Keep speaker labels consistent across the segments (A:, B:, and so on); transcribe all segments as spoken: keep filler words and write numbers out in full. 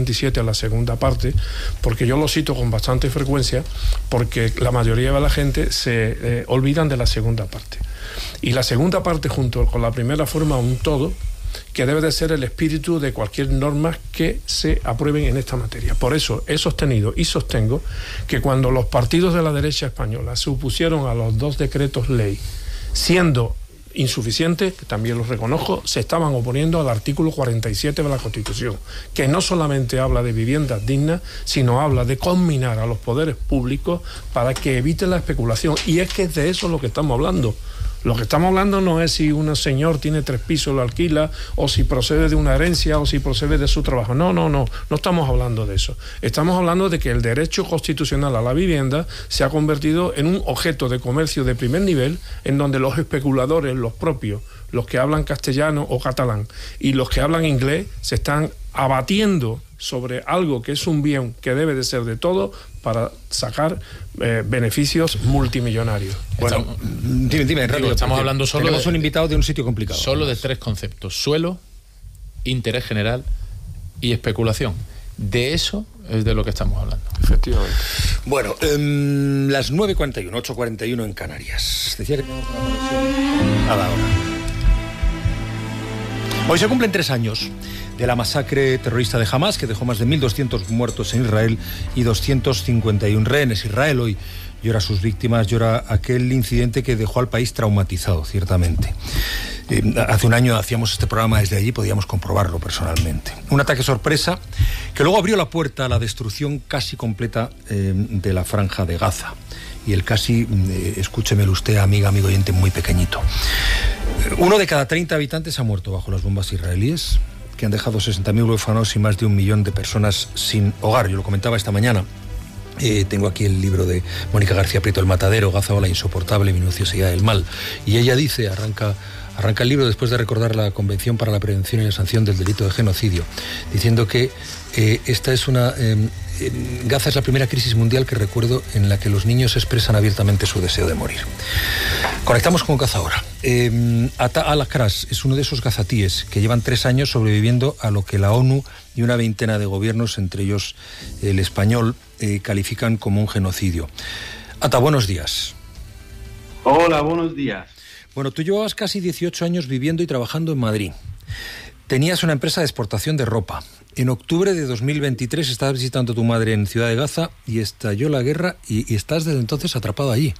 A: cuarenta y siete, la segunda parte, porque yo lo cito con bastante frecuencia, porque la mayoría de la gente se eh, olvidan de la segunda parte. Y la segunda parte, junto con la primera, forma un todo que debe de ser el espíritu de cualquier norma que se aprueben en esta materia. Por eso he sostenido y sostengo que cuando los partidos de la derecha española se opusieron a los dos decretos ley, siendo insuficientes, que también los reconozco, se estaban oponiendo al artículo cuarenta y siete de la Constitución, que no solamente habla de viviendas dignas, sino habla de combinar a los poderes públicos para que eviten la especulación. Y es que es de eso lo que estamos hablando. Lo que estamos hablando no es si un señor tiene tres pisos, lo alquila, o si procede de una herencia, o si procede de su trabajo. No, no, no, no estamos hablando de eso. Estamos hablando de que el derecho constitucional a la vivienda se ha convertido en un objeto de comercio de primer nivel, en donde los especuladores, los propios, los que hablan castellano o catalán, y los que hablan inglés, se están abatiendo sobre algo que es un bien que debe de ser de todos para sacar eh, beneficios multimillonarios.
B: Bueno,
C: estamos,
B: dime, dime, rápido.
C: Estamos hablando solo
B: tenemos
C: de,
B: un invitado de un sitio complicado.
C: Solo de tres conceptos: suelo, interés general y especulación. De eso es de lo que estamos hablando.
A: Efectivamente.
B: Bueno, um, las nueve cuarenta y uno, ocho cuarenta y uno en Canarias. Decía que tenemos una conexión a la hora. Hoy se cumplen tres años de la masacre terrorista de Hamás, que dejó más de mil doscientos muertos en Israel y doscientos cincuenta y uno rehenes. Israel hoy llora a sus víctimas, llora aquel incidente que dejó al país traumatizado, ciertamente. Eh, hace un año hacíamos este programa desde allí, podíamos comprobarlo personalmente. Un ataque sorpresa que luego abrió la puerta a la destrucción casi completa eh, de la franja de Gaza. Y el casi, eh, escúchemelo usted, amiga, amigo oyente, muy pequeñito. Uno de cada treinta habitantes ha muerto bajo las bombas israelíes, que han dejado sesenta mil huérfanos y más de un millón de personas sin hogar. Yo lo comentaba esta mañana. Eh, tengo aquí el libro de Mónica García Prieto, El Matadero, Gaza o la insoportable minuciosidad del mal. Y ella dice, arranca, arranca el libro después de recordar la Convención para la Prevención y la Sanción del Delito de Genocidio, diciendo que eh, esta es una... Eh, Gaza es la primera crisis mundial que recuerdo en la que los niños expresan abiertamente su deseo de morir. Conectamos con Gaza ahora. Eh, Ata al-Akras es uno de esos gazatíes que llevan tres años sobreviviendo a lo que la ONU y una veintena de gobiernos, entre ellos el español, eh, califican como un genocidio. Ata, buenos días.
D: Hola, buenos días.
B: Bueno, tú llevabas casi dieciocho años viviendo y trabajando en Madrid. Tenías una empresa de exportación de ropa. En octubre de dos mil veintitrés estabas visitando a tu madre en Ciudad de Gaza y estalló la guerra y, y estás desde entonces atrapado allí.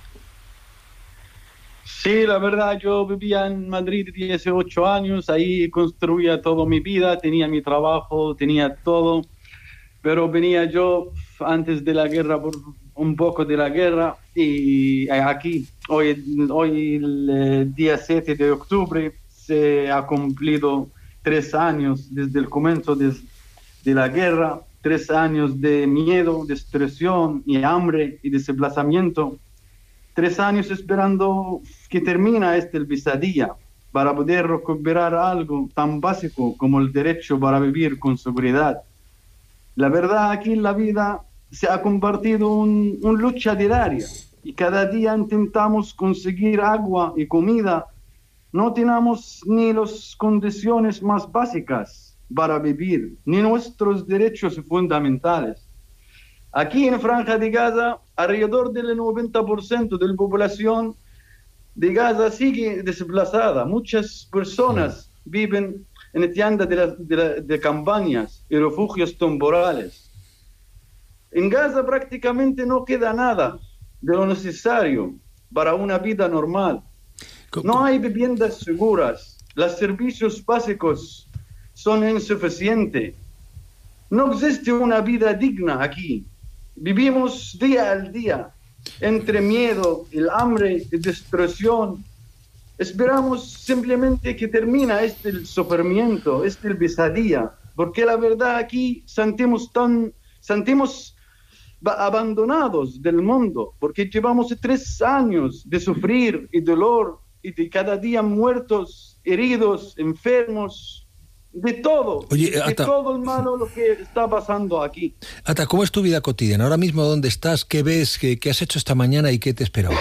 D: Sí, la verdad, yo vivía en Madrid dieciocho años, ahí construía toda mi vida, tenía mi trabajo, tenía todo, pero venía yo antes de la guerra, por un poco de la guerra, y aquí, hoy, hoy el día siete de octubre, se ha cumplido tres años desde el comienzo de, de la guerra, tres años de miedo, destrucción y hambre y desplazamiento, tres años esperando que termine esta pesadilla para poder recuperar algo tan básico como el derecho para vivir con seguridad. La verdad, aquí en la vida se ha convertido en un, una lucha diaria y cada día intentamos conseguir agua y comida. No tenemos ni las condiciones más básicas para vivir, ni nuestros derechos fundamentales. Aquí en Franja de Gaza, alrededor del noventa por ciento de la población de Gaza sigue desplazada. Muchas personas viven en tiendas de, la, de, la, de campañas y refugios temporales. En Gaza prácticamente no queda nada de lo necesario para una vida normal. No hay viviendas seguras, los servicios básicos son insuficientes. No existe una vida digna aquí. Vivimos día al día entre miedo, el hambre y destrucción. Esperamos simplemente que termine este sufrimiento, este pesadilla, porque la verdad aquí sentimos tan, sentimos abandonados del mundo, porque llevamos tres años de sufrir y dolor y de cada día muertos, heridos, enfermos, de todo,
B: Oye,
D: de
B: Ata,
D: todo el malo lo que está pasando aquí.
B: Ata, ¿cómo es tu vida cotidiana? Ahora mismo, ¿dónde estás? ¿Qué ves? ¿Qué, qué has hecho esta mañana y qué te esperaba?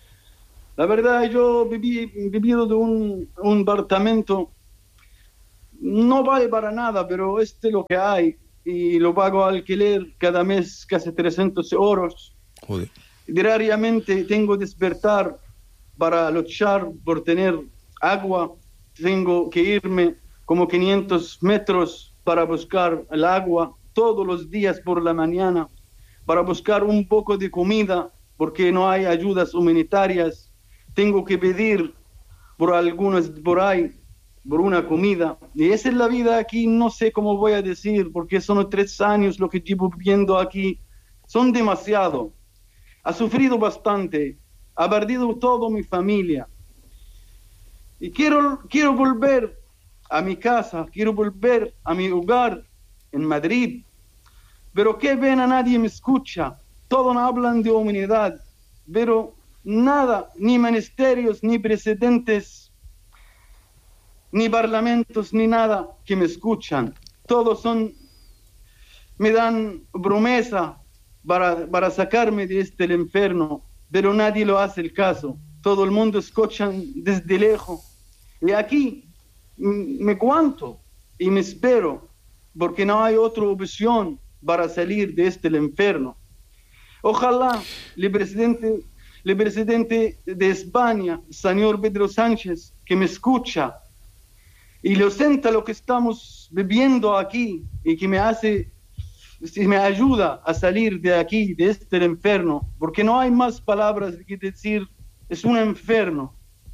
D: La verdad, yo viví, he vivido de un, un apartamento no vale para nada, pero este es lo que hay. Y lo pago alquiler cada mes casi trescientos euros.
B: Joder.
D: Diariamente tengo que despertar para luchar por tener agua. Tengo que irme como quinientos metros para buscar el agua todos los días por la mañana, para buscar un poco de comida, porque no hay ayudas humanitarias. Tengo que pedir por algunos por ahí, por una comida. Y esa es la vida aquí, no sé cómo voy a decir, porque son tres años lo que llevo viviendo aquí. Son demasiado. Ha sufrido bastante. Ha perdido toda mi familia. Y quiero, quiero volver a mi casa, quiero volver a mi hogar en Madrid. Pero qué pena, nadie me escucha. Todos hablan de humanidad, pero nada, ni ministerios, ni presidentes, ni parlamentos, ni nada que me escuchan. Todos son, me dan promesa para, para sacarme de este infierno, pero nadie lo hace el caso. Todo el mundo escucha desde lejos. Y aquí me cuento y me espero, porque no hay otra opción para salir de este infierno. Ojalá el presidente, el presidente de España, señor Pedro Sánchez, que me escucha y lo sienta lo que estamos viviendo aquí y que me hace, si me ayuda a salir de aquí, de este infierno, porque no hay más palabras que decir, es un infierno.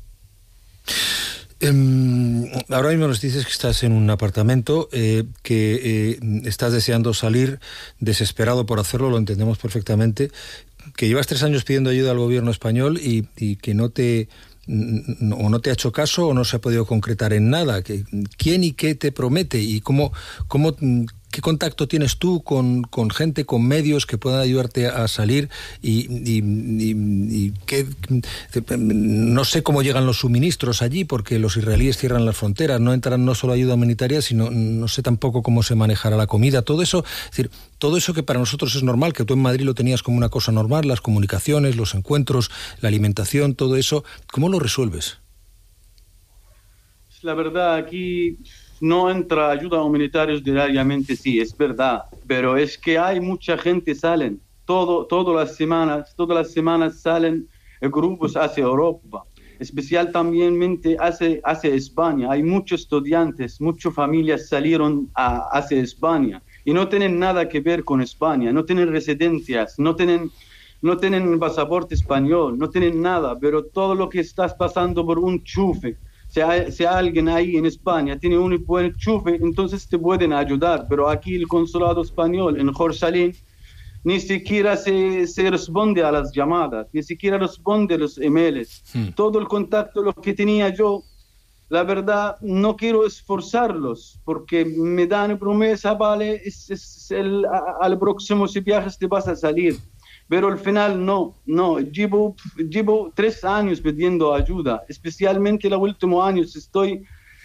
B: Um, ahora mismo nos dices que estás en un apartamento, eh, que eh, estás deseando salir, desesperado por hacerlo, lo entendemos perfectamente, que llevas tres años pidiendo ayuda al gobierno español y, y que no te no, o no te ha hecho caso o no se ha podido concretar en nada. Que, ¿quién y qué te promete? ¿Y cómo, cómo, qué contacto tienes tú con, con gente, con medios que puedan ayudarte a salir? Y, y, y, y qué, no sé cómo llegan los suministros allí, porque los israelíes cierran las fronteras, no entran no solo ayuda humanitaria, sino no sé tampoco cómo se manejará la comida. Todo eso, es decir, todo eso que para nosotros es normal, que tú en Madrid lo tenías como una cosa normal, las comunicaciones, los encuentros, la alimentación, todo eso, ¿cómo lo resuelves?
D: La verdad, aquí no entra ayuda humanitaria diariamente, sí, es verdad, pero es que hay mucha gente salen, todo, todas las semanas, todas las semanas salen grupos hacia Europa, especial también hacia, hacia España. Hay muchos estudiantes, muchas familias salieron a, hacia España y no tienen nada que ver con España, no tienen residencias, no tienen, no tienen pasaporte español, no tienen nada, pero todo lo que estás pasando por un chufe. Si hay, si hay alguien ahí en España tiene un buen enchufe, entonces te pueden ayudar. Pero aquí el consulado español en Jerusalén ni siquiera se, se responde a las llamadas, ni siquiera responde a los emails. Hmm. Todo el contacto lo que tenía yo, la verdad, no quiero esforzarlos, porque me dan promesa, vale, es, es el, a, al próximo si viajas te vas a salir. Pero al final no, no, llevo, llevo tres años pidiendo ayuda, especialmente los últimos años estoy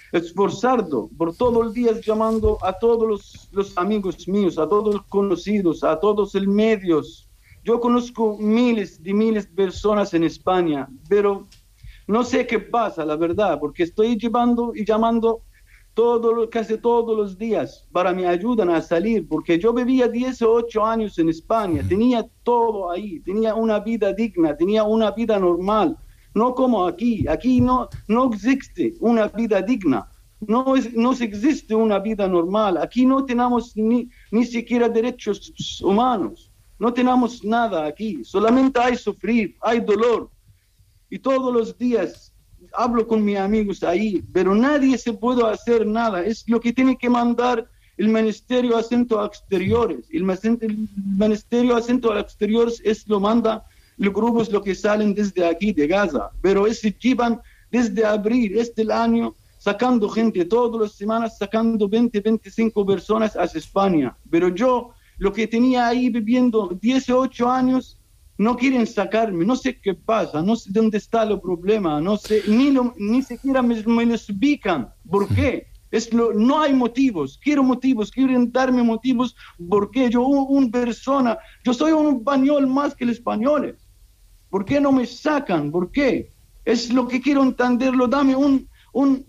D: esforzando por todo el día llamando a todos los, los amigos míos, a todos los conocidos, a todos los medios. Yo conozco miles de miles de personas en España, pero no sé qué pasa, la verdad, porque estoy llevando y llamando todo, casi todos los días para me ayudan a salir, porque yo vivía dieciocho años en España, tenía todo ahí, tenía una vida digna, tenía una vida normal, no como aquí, aquí no, no existe una vida digna, no, es, no existe una vida normal, aquí no tenemos ni, ni siquiera derechos humanos, no tenemos nada aquí, solamente hay sufrir, hay dolor, y todos los días hablo con mis amigos ahí, pero nadie se puede hacer nada. Es lo que tiene que mandar el Ministerio de Asuntos Exteriores. El, el Ministerio de Asuntos Exteriores es lo manda los grupos lo que salen desde aquí de Gaza, pero es llevan desde abril este año sacando gente todas las semanas, sacando veinte, veinticinco personas hacia España. Pero yo lo que tenía ahí viviendo dieciocho años no quieren sacarme, no sé qué pasa, no sé dónde está el problema, no sé, ni, lo, ni siquiera me, me lo explican. ¿Por qué? Es lo, no hay motivos, quiero motivos, quieren darme motivos, porque yo, una persona, yo soy un español más que los españoles. ¿Por qué no me sacan? ¿Por qué? Es lo que quiero entenderlo, dame un, un,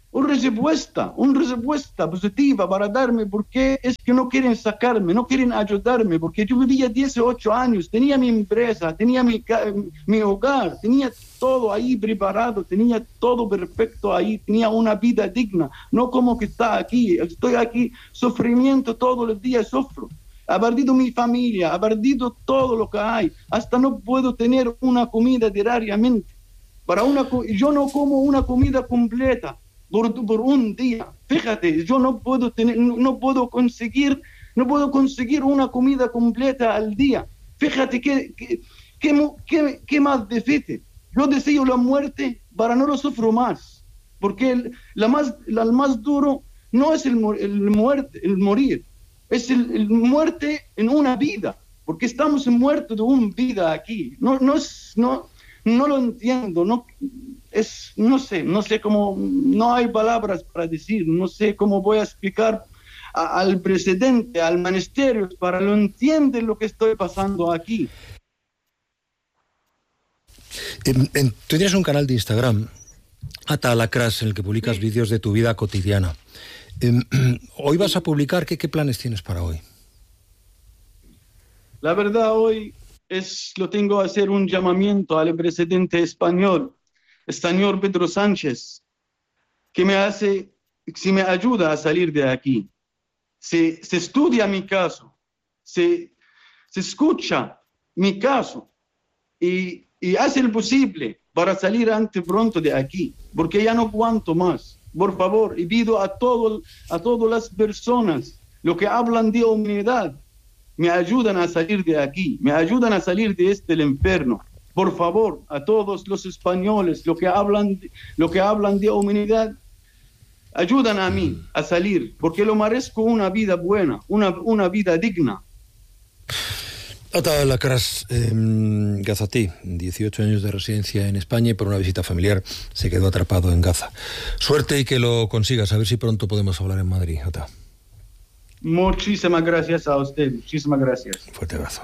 D: una respuesta, una respuesta positiva para darme, porque es que no quieren sacarme, no quieren ayudarme, porque yo vivía dieciocho años, tenía mi empresa, tenía mi, mi hogar, tenía todo ahí preparado, tenía todo perfecto ahí, tenía una vida digna, no como que está aquí, estoy aquí, sufrimiento todos los días, sufro. Ha perdido mi familia, ha perdido todo lo que hay, hasta no puedo tener una comida diariamente. Para una, yo no como una comida completa por, por un día. Fíjate, yo no puedo tener, no puedo conseguir, no puedo conseguir una comida completa al día. Fíjate qué qué, qué, qué, qué más difícil. Yo deseo la muerte para no lo sufro más, porque el, la más, la, el más duro no es el, el, muerte, el morir, es el, el muerte en una vida, porque estamos muertos de una vida aquí. No, no es, no. No lo entiendo, no, es, no sé, no sé cómo, no hay palabras para decir, no sé cómo voy a explicar a, al presidente, al ministerio, para que lo entiendan lo que estoy pasando aquí.
B: En, en, tú tienes un canal de Instagram, Ata Alacrás, en el que publicas sí. vídeos de tu vida cotidiana. Eh, hoy vas a publicar, ¿qué, ¿qué planes tienes para hoy?
D: La verdad, hoy es, lo tengo a hacer un llamamiento al presidente español, el señor Pedro Sánchez, que me hace, si me ayuda a salir de aquí. Se, se estudia mi caso, se, se escucha mi caso y, y hace lo posible para salir antes pronto de aquí, porque ya no aguanto más. Por favor, y pido a, todo, a todas las personas, lo que hablan de humanidad, me ayudan a salir de aquí, me ayudan a salir de este el infierno. Por favor, a todos los españoles, lo que hablan, lo que hablan de humanidad, ayudan a mí a salir, porque lo merezco una vida buena, una, una vida digna.
B: Ata Alacrás, eh, Gazatí, dieciocho años de residencia en España y por una visita familiar se quedó atrapado en Gaza. Suerte y que lo consigas, a ver si pronto podemos hablar en Madrid, Ata.
D: Muchísimas gracias a usted, muchísimas gracias.
B: Fuerte abrazo.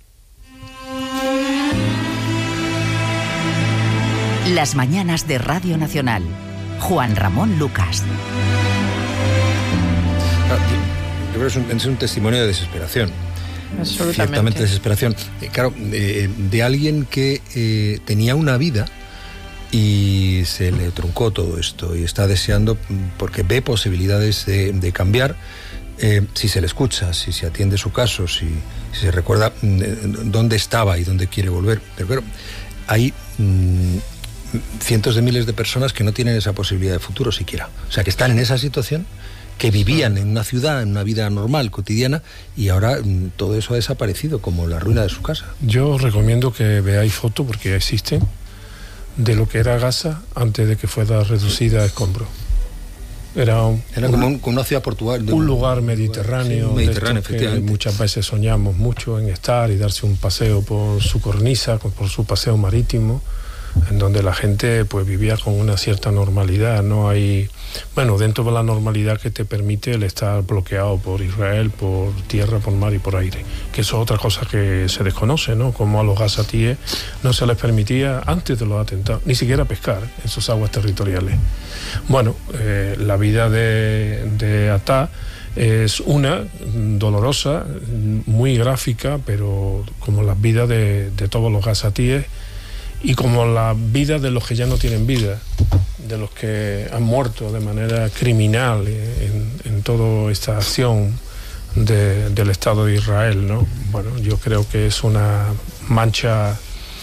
E: Las mañanas de Radio Nacional. Juan Ramón Lucas.
B: Yo creo que es un, es un testimonio de desesperación.
F: Absolutamente.
B: Ciertamente desesperación. Eh, claro, eh, de alguien que eh, tenía una vida y se le truncó todo esto y está deseando, porque ve posibilidades de, de cambiar. Eh, si se le escucha, si se atiende su caso, si, si se recuerda eh, dónde estaba y dónde quiere volver. Pero claro, hay mmm, cientos de miles de personas que no tienen esa posibilidad de futuro siquiera. O sea, que están en esa situación, que vivían en una ciudad, en una vida normal, cotidiana, y ahora mmm, todo eso ha desaparecido, como la ruina de su casa.
A: Yo os recomiendo que veáis fotos, porque existen, de lo que era Gaza antes de que fuera reducida a escombros. Era, un,
B: Era como, un, como una ciudad portuaria.
A: Un lugar mediterráneo,
B: sí, mediterráneo efectivamente.
A: Que muchas veces soñamos mucho en estar y darse un paseo por su cornisa, por su paseo marítimo, en donde la gente pues vivía con una cierta normalidad. No hay, bueno, dentro de la normalidad que te permite el estar bloqueado por Israel, por tierra, por mar y por aire, que eso es otra cosa que se desconoce, ¿no? Como a los gazatíes no se les permitía antes de los atentados ni siquiera pescar en sus aguas territoriales. Bueno, eh, la vida de, de Ata es una dolorosa, muy gráfica, pero como las vidas de, de todos los gazatíes y como la vida de los que ya no tienen vida, de los que han muerto de manera criminal en, en toda esta acción de, del Estado de Israel, ¿no? Bueno, yo creo que es una mancha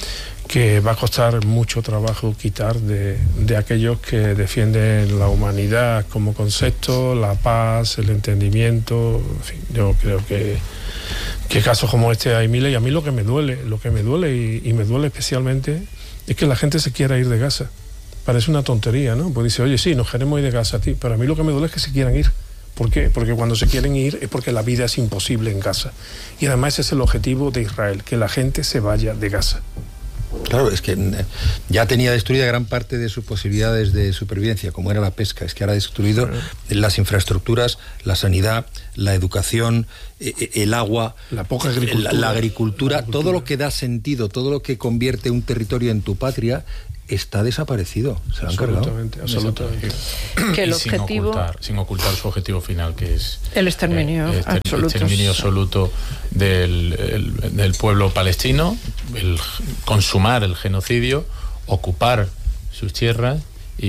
A: que va a costar mucho trabajo quitar de, de aquellos que defienden la humanidad como concepto, la paz, el entendimiento. En fin, yo creo que, que casos como este hay miles, y a mí lo que me duele, lo que me duele y, y me duele especialmente es que la gente se quiera ir de Gaza. Parece una tontería, ¿no? Pues dice, oye, sí, nos queremos ir de Gaza a ti, pero a mí lo que me duele es que se quieran ir. ¿Por qué? Porque cuando se quieren ir es porque la vida es imposible en Gaza. Y además ese es el objetivo de Israel, que la gente se vaya de Gaza.
B: Claro, es que ya tenía destruida gran parte de sus posibilidades de supervivencia, como era la pesca. Es que ahora ha destruido las infraestructuras, la sanidad, la educación, el agua,
A: la poca agricultura,
B: la, la, agricultura,
A: la agricultura,
B: todo lo que da sentido, todo lo que convierte un territorio en tu patria, está desaparecido, se lo han cargado.
A: Absolutamente, absolutamente.
F: Que el
C: y
F: objetivo...
C: sin ocultar, sin ocultar su objetivo final, que es
F: el exterminio
C: eh, exter-
F: absoluto.
C: exterminio absoluto del, el, del pueblo palestino, el consumar el genocidio, ocupar sus tierras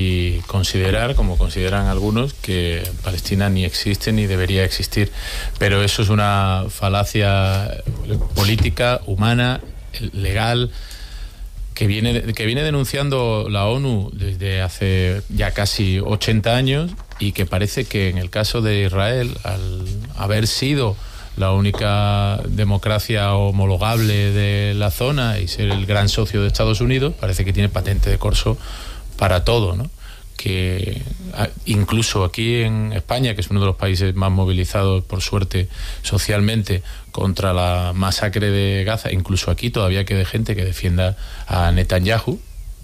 C: y considerar, como consideran algunos, que Palestina ni existe ni debería existir. Pero eso es una falacia política, humana, legal, que viene, que viene denunciando la ONU desde hace ya casi ochenta años, y que parece que en el caso de Israel, al haber sido la única democracia homologable de la zona y ser el gran socio de Estados Unidos, parece que tiene patente de corso para todo, ¿no? Que incluso aquí en España, que es uno de los países más movilizados, por suerte, socialmente, contra la masacre de Gaza, incluso aquí todavía queda gente que defienda a Netanyahu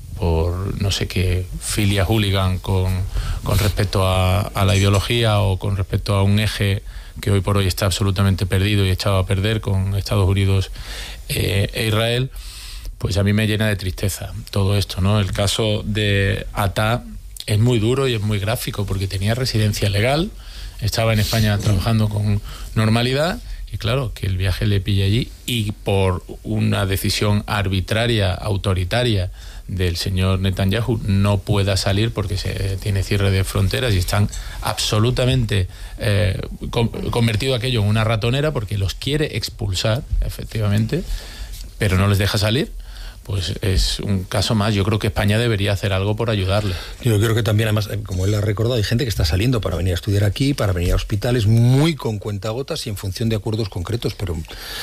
C: por no sé qué filia hooligan con, con respecto a, a la ideología, o con respecto a un eje que hoy por hoy está absolutamente perdido y echado a perder con Estados Unidos eh, e Israel. Pues a mí me llena de tristeza todo esto, ¿no? El caso de Ata es muy duro y es muy gráfico, porque tenía residencia legal, estaba en España trabajando con normalidad, y claro, que el viaje le pilla allí, y por una decisión arbitraria, autoritaria del señor Netanyahu, no pueda salir porque se tiene cierre de fronteras y están absolutamente eh, con, convertido aquello en una ratonera, porque los quiere expulsar, efectivamente, pero no les deja salir. Pues es un caso más. Yo creo que España debería hacer algo por ayudarle.
B: Yo creo que también, además, como él ha recordado, hay gente que está saliendo para venir a estudiar aquí, para venir a hospitales, muy con cuentagotas y en función de acuerdos concretos, pero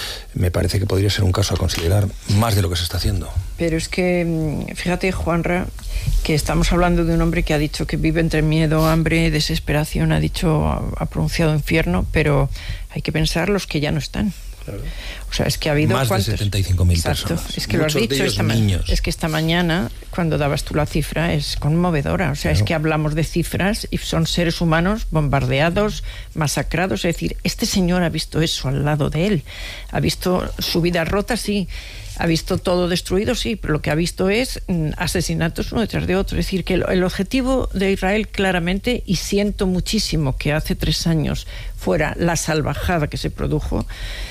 B: me parece que podría ser un caso a considerar más de lo que se está haciendo.
F: Pero es que, fíjate, Juanra, que estamos hablando de un hombre que ha dicho que vive entre miedo, hambre, desesperación, ha dicho, ha pronunciado infierno, pero hay que pensar los que ya no están. Claro. O sea, es que ha habido
B: más
F: ¿cuántos?
B: de setenta y cinco mil personas.
F: Es que muchos lo has dicho esta mañana. Es que esta mañana, cuando dabas tú la cifra, es conmovedora. O sea, claro. Es que hablamos de cifras y son seres humanos bombardeados, masacrados. Es decir, este señor ha visto eso al lado de él. Ha visto su vida rota, sí. Ha visto todo destruido, sí, pero lo que ha visto es mm, asesinatos uno detrás de otro. Es decir, que el, el objetivo de Israel claramente, y siento muchísimo que hace tres años fuera la salvajada que se produjo,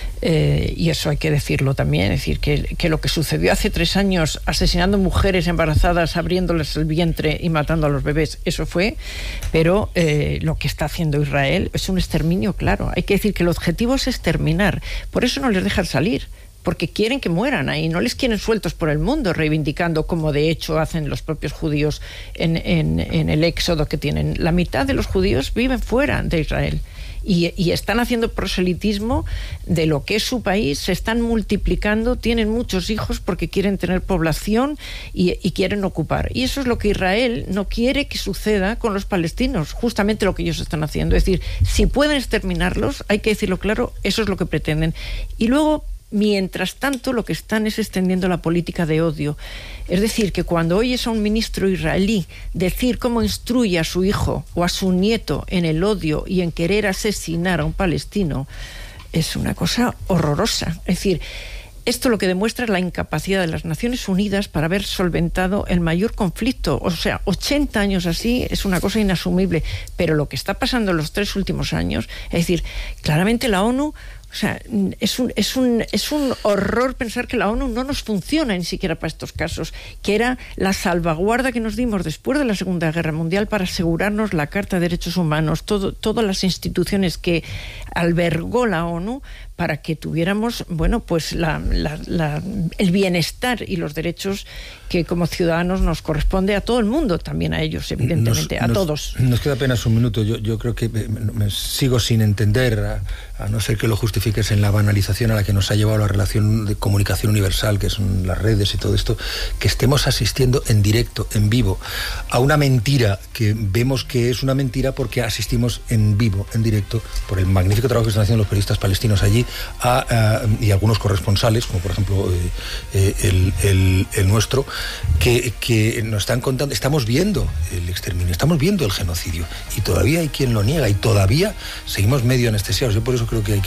F: eh, y eso hay que decirlo también, es decir, que, que lo que sucedió hace tres años asesinando mujeres embarazadas, abriéndoles el vientre y matando a los bebés, eso fue, pero eh, lo que está haciendo Israel es un exterminio, claro. Hay que decir que el objetivo es exterminar, por eso no les dejan salir, porque quieren que mueran ahí, no les quieren sueltos por el mundo, reivindicando, como de hecho hacen los propios judíos en, en, en el éxodo que tienen. La mitad de los judíos viven fuera de Israel y, y están haciendo proselitismo de lo que es su país, se están multiplicando, tienen muchos hijos porque quieren tener población y, y quieren ocupar. Y eso es lo que Israel no quiere que suceda con los palestinos, justamente lo que ellos están haciendo. Es decir, si pueden exterminarlos, hay que decirlo claro, eso es lo que pretenden. Y luego, mientras tanto, lo que están es extendiendo la política de odio. Es decir, que cuando oyes a un ministro israelí decir cómo instruye a su hijo o a su nieto en el odio y en querer asesinar a un palestino, es una cosa horrorosa. Es decir, esto lo que demuestra es la incapacidad de las Naciones Unidas para haber solventado el mayor conflicto. O sea, ochenta años así es una cosa inasumible. Pero lo que está pasando en los tres últimos años, es decir, claramente la ONU... O sea, es un, es, un, es un horror pensar que la ONU no nos funciona ni siquiera para estos casos, que era la salvaguarda que nos dimos después de la Segunda Guerra Mundial para asegurarnos la Carta de Derechos Humanos, todo, todas las instituciones que albergó la ONU para que tuviéramos, bueno, pues la, la, la, el bienestar y los derechos que como ciudadanos nos corresponde a todo el mundo, también a ellos, evidentemente, nos, a
B: nos,
F: todos.
B: Nos queda apenas un minuto. Yo, yo creo que me, me sigo sin entender, a, a no ser que lo justifiques en la banalización a la que nos ha llevado la relación de comunicación universal, que son las redes y todo esto, que estemos asistiendo en directo, en vivo, a una mentira que vemos que es una mentira porque asistimos en vivo, en directo, por el magnífico trabajo que están haciendo los periodistas palestinos allí, A, a, y algunos corresponsales, como por ejemplo eh, eh, el, el, el nuestro, que, que nos están contando, estamos viendo el exterminio, estamos viendo el genocidio, y todavía hay quien lo niega, y todavía seguimos medio anestesiados. Yo por eso creo que hay que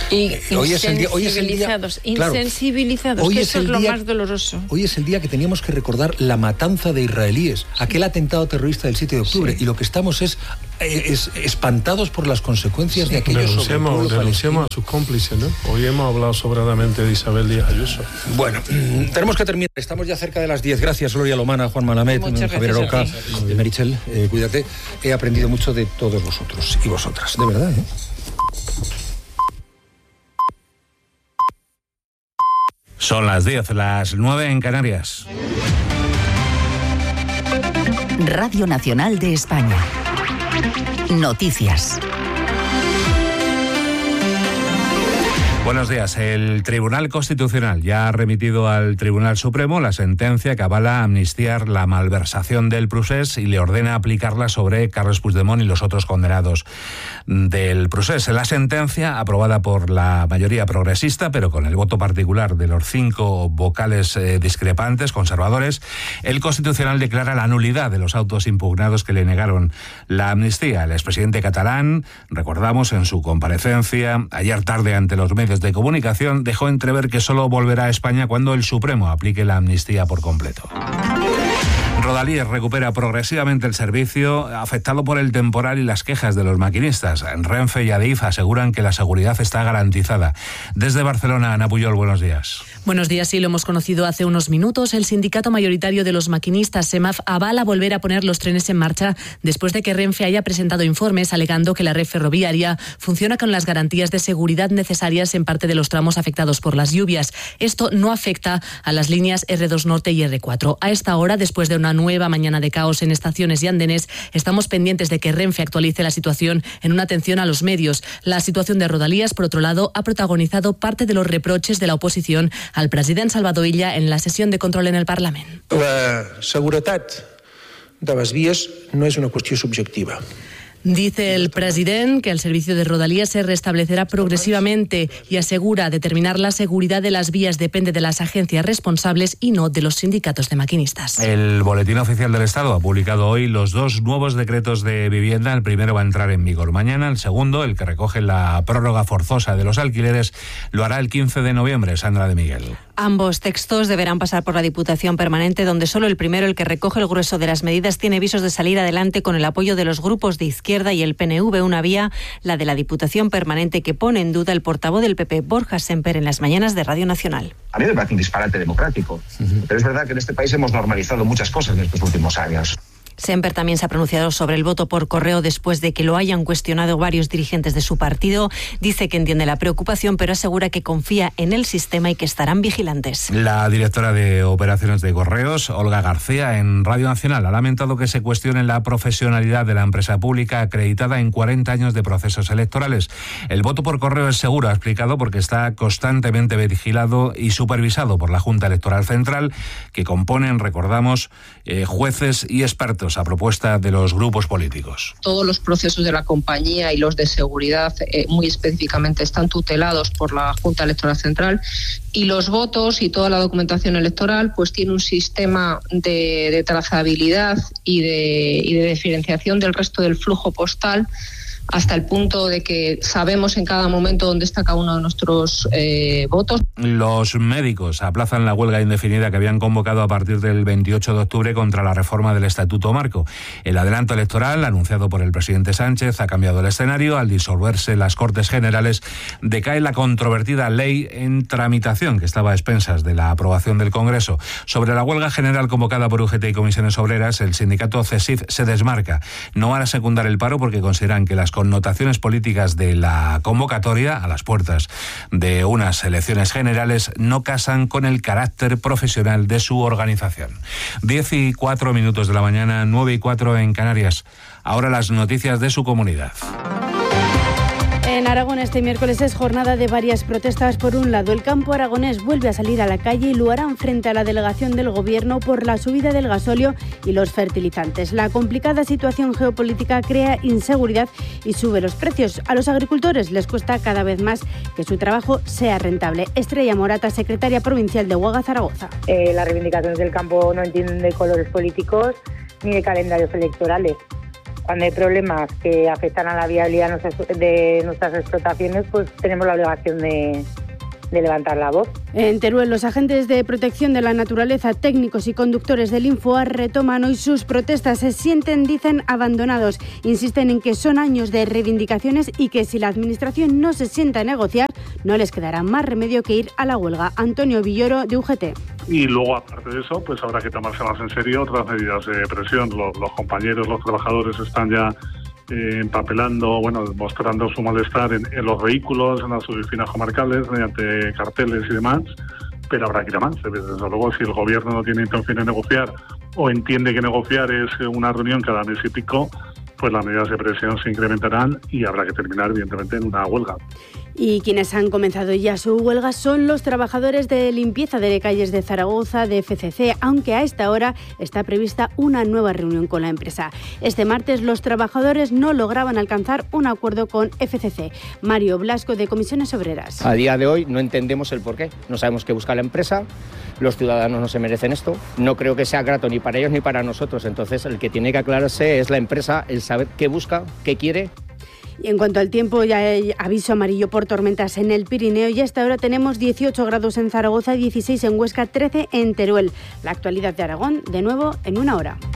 F: Y hoy es el día, hoy es el día, claro, insensibilizados, hoy que es eso es lo día, más doloroso.
B: Hoy es el día que teníamos que recordar la matanza de israelíes, aquel atentado terrorista del siete de octubre, sí. Y lo que estamos es, es espantados por las consecuencias sí. de aquello.
A: Denunciamos, denunciamos a sus cómplices, ¿no? Hoy hemos hablado sobradamente de Isabel Díaz Ayuso.
B: Bueno, tenemos que terminar, estamos ya cerca de las diez. Gracias, Gloria Lomana, Juan Malamet, Javier Aroca, Merichel, eh, cuídate. He aprendido mucho de todos vosotros y vosotras, de verdad, ¿eh?
G: Son las diez, las nueve en Canarias.
E: Radio Nacional de España. Noticias.
G: Buenos días. El Tribunal Constitucional ya ha remitido al Tribunal Supremo la sentencia que avala amnistiar la malversación del Procés y le ordena aplicarla sobre Carles Puigdemont y los otros condenados del Procés. La sentencia, aprobada por la mayoría progresista, pero con el voto particular de los cinco vocales eh, discrepantes, conservadores, el Constitucional declara la nulidad de los autos impugnados que le negaron la amnistía. El expresidente catalán, recordamos en su comparecencia ayer tarde ante los medios de comunicación, dejó entrever que solo volverá a España cuando el Supremo aplique la amnistía por completo. Rodalies recupera progresivamente el servicio afectado por el temporal y las quejas de los maquinistas. Renfe y Adif aseguran que la seguridad está garantizada. Desde Barcelona, Ana Puyol, buenos días.
H: Buenos días, sí, lo hemos conocido hace unos minutos. El sindicato mayoritario de los maquinistas, SEMAF, avala volver a poner los trenes en marcha después de que Renfe haya presentado informes alegando que la red ferroviaria funciona con las garantías de seguridad necesarias en parte de los tramos afectados por las lluvias. Esto no afecta a las líneas erre dos Norte y erre cuatro. A esta hora, después de una nueva mañana de caos en estaciones y andenes, estamos pendientes de que Renfe actualice la situación en una atención a los medios. La situación de Rodalies, por otro lado, ha protagonizado parte de los reproches de la oposición al president Salvador Illa en la sesión de control en el Parlament.
I: La seguretat de les vies no és una qüestió subjectiva.
H: Dice el presidente que el servicio de Rodalías se restablecerá progresivamente y asegura determinar la seguridad de las vías depende de las agencias responsables y no de los sindicatos de maquinistas.
G: El Boletín Oficial del Estado ha publicado hoy los dos nuevos decretos de vivienda. El primero va a entrar en vigor mañana, el segundo, el que recoge la prórroga forzosa de los alquileres, lo hará el quince de noviembre. Sandra de Miguel.
J: Ambos textos deberán pasar por la Diputación Permanente, donde solo el primero, el que recoge el grueso de las medidas, tiene visos de salir adelante con el apoyo de los grupos de izquierda y el P N V. Una vía, la de la Diputación Permanente, que pone en duda el portavoz del P P, Borja Semper, en las mañanas de Radio Nacional.
K: A mí me parece un disparate democrático, uh-huh. Pero es verdad que en este país hemos normalizado muchas cosas en estos últimos años.
J: Semper también se ha pronunciado sobre el voto por correo después de que lo hayan cuestionado varios dirigentes de su partido. Dice que entiende la preocupación, pero asegura que confía en el sistema y que estarán vigilantes.
G: La directora de Operaciones de Correos, Olga García, en Radio Nacional, ha lamentado que se cuestione la profesionalidad de la empresa pública acreditada en cuarenta años de procesos electorales. El voto por correo es seguro, ha explicado, porque está constantemente vigilado y supervisado por la Junta Electoral Central, que componen, recordamos, eh, jueces y expertos a propuesta de los grupos políticos.
L: Todos los procesos de la compañía y los de seguridad eh, muy específicamente están tutelados por la Junta Electoral Central, y los votos y toda la documentación electoral pues tiene un sistema de, de trazabilidad y de, y de diferenciación del resto del flujo postal, hasta el punto de que sabemos en cada momento dónde está cada uno de nuestros eh, votos.
G: Los médicos aplazan la huelga indefinida que habían convocado a partir del veintiocho de octubre contra la reforma del Estatuto Marco. El adelanto electoral, anunciado por el presidente Sánchez, ha cambiado el escenario. Al disolverse las Cortes Generales, decae la controvertida ley en tramitación, que estaba a expensas de la aprobación del Congreso. Sobre la huelga general convocada por U G T y Comisiones Obreras, el sindicato CESIF se desmarca. No van a secundar el paro porque consideran que las connotaciones políticas de la convocatoria, a las puertas de unas elecciones generales, no casan con el carácter profesional de su organización. Diez y cuatro minutos de la mañana, nueve y cuatro en Canarias. Ahora las noticias de su comunidad.
M: En Aragón este miércoles es jornada de varias protestas. Por un lado, el campo aragonés vuelve a salir a la calle y lo harán frente a la delegación del Gobierno por la subida del gasóleo y los fertilizantes. La complicada situación geopolítica crea inseguridad y sube los precios. A los agricultores les cuesta cada vez más que su trabajo sea rentable. Estrella Morata, secretaria provincial de UAGA Zaragoza.
N: Eh, las reivindicaciones del campo no entienden de colores políticos ni de calendarios electorales. cuando hay problemas que afectan a la viabilidad de nuestras explotaciones, pues tenemos la obligación de, de levantar la voz.
M: En Teruel, los agentes de protección de la naturaleza, técnicos y conductores del Infoar retoman hoy sus protestas. Se sienten, dicen, abandonados. Insisten en que son años de reivindicaciones y que si la Administración no se sienta a negociar, no les quedará más remedio que ir a la huelga. Antonio Villoro, de U G T.
O: Y luego, aparte de eso, pues habrá que tomarse más en serio otras medidas de presión. Los, los compañeros, los trabajadores están ya eh, empapelando, bueno, mostrando su malestar en, en los vehículos, en las oficinas comarcales, mediante carteles y demás, pero habrá que ir a más. Desde luego, si el gobierno no tiene intención de negociar o entiende que negociar es una reunión cada mes y pico, pues las medidas de presión se incrementarán y habrá que terminar, evidentemente, en una huelga.
M: Y quienes han comenzado ya su huelga son los trabajadores de limpieza de calles de Zaragoza, de F C C, aunque a esta hora está prevista una nueva reunión con la empresa. Este martes los trabajadores no lograban alcanzar un acuerdo con F C C. Mario Blasco, de Comisiones Obreras.
P: A día de hoy no entendemos el porqué. No sabemos qué busca la empresa. Los ciudadanos no se merecen esto. No creo que sea grato ni para ellos ni para nosotros. Entonces, el que tiene que aclararse es la empresa, el saber qué busca, qué quiere.
M: Y en cuanto al tiempo, ya hay aviso amarillo por tormentas en el Pirineo y hasta ahora tenemos dieciocho grados en Zaragoza, dieciséis en Huesca, trece en Teruel. La actualidad de Aragón, de nuevo, en una hora.